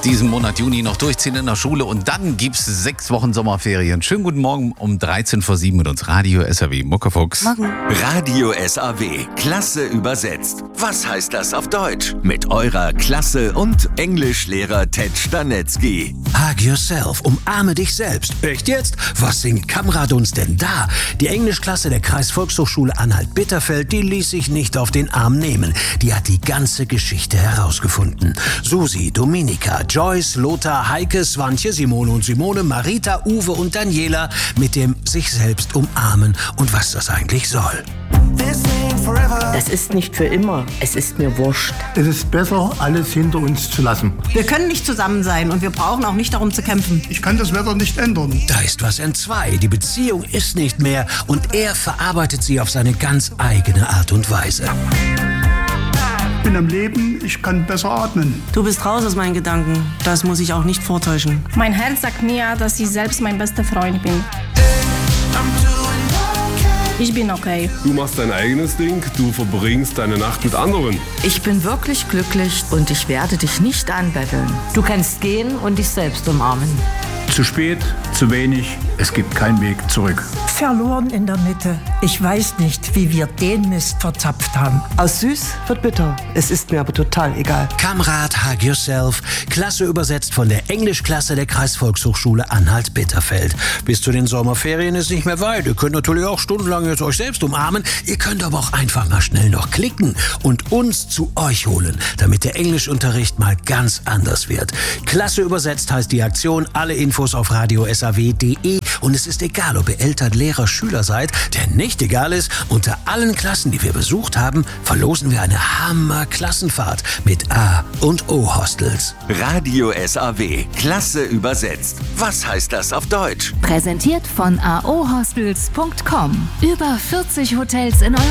diesen Monat Juni noch durchziehen in der Schule und dann gibt's 6 Wochen Sommerferien. Schönen guten Morgen um 13 vor 7 mit uns Radio SAW Muckefuchs. Morgen. Radio SAW, Klasse übersetzt. Was heißt das auf Deutsch? Mit eurer Klasse- und Englischlehrer Ted Stanetzky. Hug yourself, umarme dich selbst. Echt jetzt? Was singt Kamrat uns denn da? Die Englischklasse der Kreisvolkshochschule Anhalt-Bitterfeld, die ließ sich nicht auf den Arm nehmen. Die hat die ganze Geschichte herausgefunden. Susi, Dominika, Joyce, Lothar, Heike, Swantje, Simone und Simone, Marita, Uwe und Daniela mit dem sich selbst umarmen und was das eigentlich soll. Das ist nicht für immer. Es ist mir wurscht. Es ist besser, alles hinter uns zu lassen. Wir können nicht zusammen sein und wir brauchen auch nicht darum zu kämpfen. Ich kann das Wetter nicht ändern. Da ist was entzwei. Die Beziehung ist nicht mehr und er verarbeitet sie auf seine ganz eigene Art und Weise. Ich bin am Leben, ich kann besser atmen. Du bist raus aus meinen Gedanken. Das muss ich auch nicht vortäuschen. Mein Herz sagt mir, dass ich selbst mein bester Freund bin. Ich bin okay. Du machst dein eigenes Ding, du verbringst deine Nacht mit anderen. Ich bin wirklich glücklich und ich werde dich nicht anbetteln. Du kannst gehen und dich selbst umarmen. Zu spät, zu wenig, es gibt keinen Weg zurück. Verloren in der Mitte. Ich weiß nicht, wie wir den Mist verzapft haben. Aus süß wird bitter. Es ist mir aber total egal. Kamrat, hug yourself. Klasse übersetzt von der Englischklasse der Kreisvolkshochschule Anhalt-Bitterfeld. Bis zu den Sommerferien ist nicht mehr weit. Ihr könnt natürlich auch stundenlang jetzt euch selbst umarmen. Ihr könnt aber auch einfach mal schnell noch klicken und uns zu euch holen, damit der Englischunterricht mal ganz anders wird. Klasse übersetzt heißt die Aktion. Alle Infos auf radiosaw.de und es ist egal, ob ihr Eltern, Lehrer, Schüler seid, denn nicht egal ist, unter allen Klassen, die wir besucht haben, verlosen wir eine Hammer-Klassenfahrt mit A- und O-Hostels. Radio SAW, Klasse übersetzt. Was heißt das auf Deutsch? Präsentiert von aohostels.com. Über 40 Hotels in Europa.